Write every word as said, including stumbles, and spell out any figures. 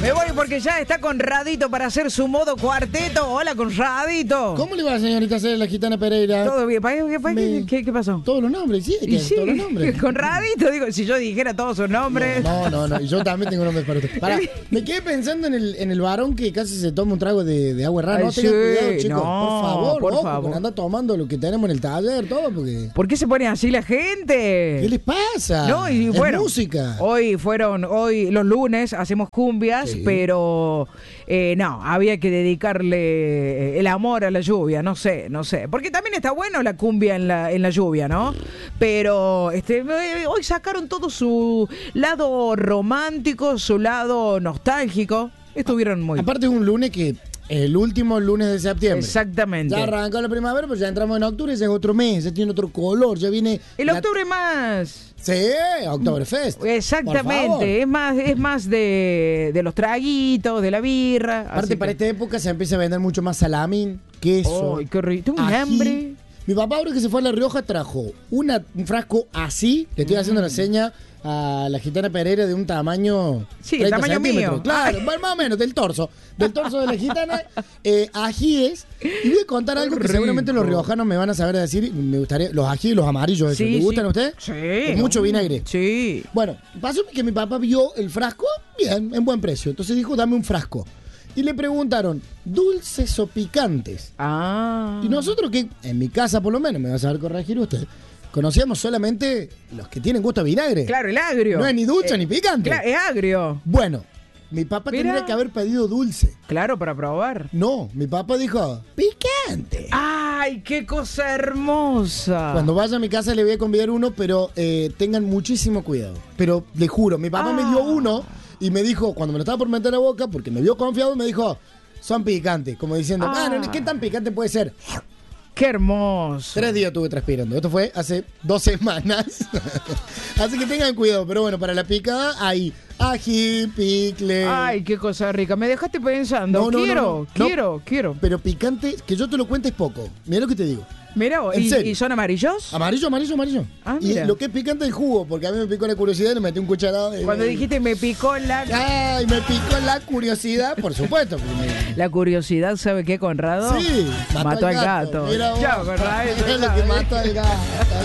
Me voy porque ya está Conradito para hacer su modo cuarteto. Hola, Conradito. ¿Cómo le va, señorita Cela, la Gitana Pereira? ¿Todo bien? ¿Qué, Me... qué, qué pasó? Todos los nombres, sí, que sí, todos los nombres. Conradito, digo, si yo dijera todos sus nombres. No, no, no, y yo también tengo nombres para usted. Pará, me quedé pensando en el, en el varón que casi se toma un trago de, de agua rara. Ay, No tengan sí, cuidado, chicos, no, por favor, por ojo, favor. porque anda tomando lo que tenemos en el taller, todo, porque... ¿Por qué se pone así la gente? ¿Qué les pasa? No, y es bueno, música. Hoy fueron, hoy los lunes hacemos cumbias, Sí. pero eh, no, había que dedicarle el amor a la lluvia, no sé, no sé. Porque también está bueno la cumbia en la, en la lluvia, ¿no? Pero este, eh, hoy sacaron todo su lado romántico, su lado nostálgico. Estuvieron muy bien. Aparte es un lunes que... El último lunes de septiembre. Exactamente. Ya arrancó la primavera, pero ya entramos en octubre, ya es otro mes, ya tiene otro color, ya viene... El la... octubre más... Sí, Oktoberfest. Exactamente, es más, es más de, de los traguitos, de la birra. Aparte, para esta época se empieza a vender mucho más salamín, queso. ¡Ay, qué rico! Tengo un ají. hambre. Mi papá, ahora que se fue a La Rioja, trajo una, un frasco así. Le estoy haciendo la seña a la Gitana Pereira de un tamaño. Sí, treinta tamaño centímetros. mío. Claro, más o menos, del torso. Del torso de la Gitana. Eh, ajíes. Y voy a contar algo que rico. seguramente los riojanos me van a saber decir. Me gustaría. Los ajíes, los amarillos, esos. Sí, ¿Le gustan sí. a usted? Sí. Con mucho vinagre. Sí. Bueno, pasó que mi papá vio el frasco, bien, en buen precio. Entonces dijo, dame un frasco. Y le preguntaron, ¿dulces o picantes? Ah. Y nosotros que, en mi casa por lo menos, me va a saber corregir usted, conocíamos solamente los que tienen gusto a vinagre. Claro, el agrio. No es ni dulce Eh, ni picante. Claro, es agrio. Bueno, mi papá Mirá. tendría que haber pedido dulce. Claro, para probar. No, mi papá dijo, picante. ¡Ay, qué cosa hermosa! Cuando vaya a mi casa le voy a convidar uno, pero eh, tengan muchísimo cuidado. Pero le juro, mi papá Ah. me dio uno y me dijo, cuando me lo estaba por meter a la boca, porque me vio confiado, me dijo, son picantes. Como diciendo, Ah. ah, ¿qué tan picante puede ser? ¡Qué hermoso! Tres días estuve transpirando. Esto fue hace dos semanas. Así que tengan cuidado. Pero bueno, para la picada hay ají, picle. ¡Ay, qué cosa rica! Me dejaste pensando. No, no, no, quiero, no. No. quiero, quiero. Pero picante, que yo te lo cuente es poco. Mira lo que te digo. Mira, ¿En ¿y, serio? ¿y son amarillos? Amarillo, amarillo, amarillo. Ah, y mira. lo que es picante es el jugo, porque a mí me picó la curiosidad y le metí un cucharado de... Cuando dijiste me picó la... Ay, me picó la curiosidad, por supuesto. porque me- La curiosidad, ¿sabe qué, Conrado? Sí, Mató al gato. Mira vos. Chao, Conrado. Mira lo que mató al gato.